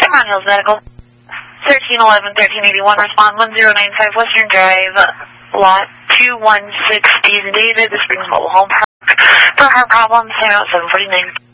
Chevron Hills Medical. 1311-1381, respond 1095 Western Drive, lot 216, David, the Springs Mobile Home Park. For heart problems, 749.